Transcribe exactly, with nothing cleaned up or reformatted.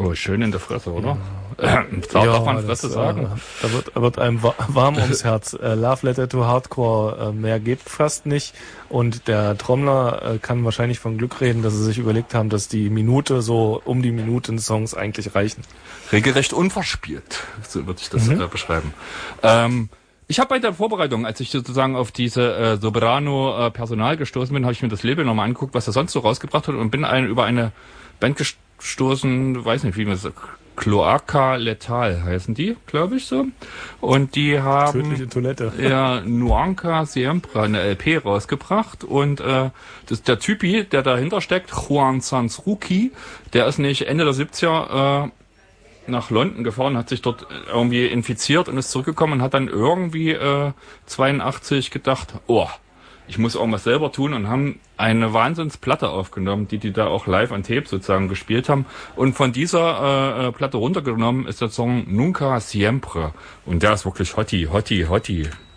Oh, schön in der Fresse, oder? Ja, äh, darf ja, man Fresse das, sagen? Äh, da wird, wird einem warm ums Herz. Äh, Love Letter to Hardcore, äh, mehr geht fast nicht. Und der Trommler äh, kann wahrscheinlich von Glück reden, dass sie sich überlegt haben, dass die Minute, so um die Minute in Songs eigentlich reichen. Regelrecht unverspielt, so würde ich das Mhm. äh, beschreiben. Ähm, ich habe bei der Vorbereitung, als ich sozusagen auf diese äh, Soprano äh, Personal gestoßen bin, habe ich mir das Label nochmal angeguckt, was er sonst so rausgebracht hat, und bin ein, über eine Band gestoßen, weiß nicht, wie man es sagt, Cloaca Letal heißen die, glaube ich so. Und die haben Tödliche Toilette. ja Nunca Siempre eine L P rausgebracht, und äh, das der Typi, der dahinter steckt, Juan Sansruki, der ist nicht Ende der siebziger äh, nach London gefahren, hat sich dort irgendwie infiziert und ist zurückgekommen und hat dann irgendwie äh, zweiundachtzig gedacht, oh, ich muss irgendwas selber tun, und haben eine Wahnsinnsplatte aufgenommen, die die da auch live an Tape sozusagen gespielt haben. Und von dieser äh, Platte runtergenommen ist der Song Nunca Siempre. Und der ist wirklich Hottie, Hottie, Hottie.